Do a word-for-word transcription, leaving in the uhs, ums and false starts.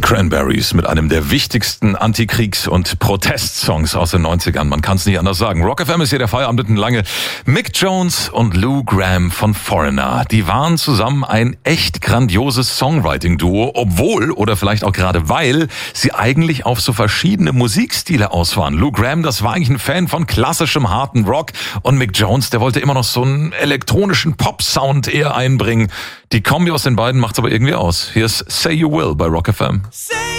Cranberries mit einem der wichtigsten Antikriegs- und Protestsongs aus den neunzigern. Man kann es nicht anders sagen. Rock F M ist hier der Feierabend lange. Mick Jones und Lou Gramm von Foreigner. Die waren zusammen ein echt grandioses Songwriting-Duo, obwohl oder vielleicht auch gerade weil sie eigentlich auf so verschiedene Musikstile aus waren. Lou Gramm, das war eigentlich ein Fan von klassischem harten Rock und Mick Jones, der wollte immer noch so einen elektronischen Pop-Sound eher einbringen. Die Kombi aus den beiden macht's aber irgendwie aus. Hier ist Say You Will bei Rock F M. Say